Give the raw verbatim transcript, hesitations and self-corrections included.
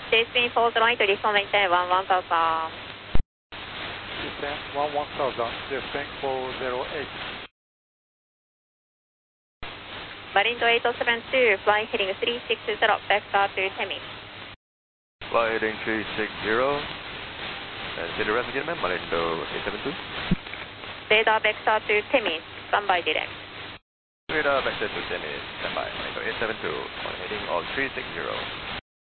J-Spin four right, listen maintain one one thousand. Descend one one thousand, J-Spin four zero eight. Marindo eight seven two, flying heading three six zero, vector to Temis. Fly heading three six zero. Uh, say the rest again, ma'am. Marindo eight seven two. Radar vector to Temis, standby direct. Radar vector to Temis, standby. Marindo eight seven two, flying heading on three six zero.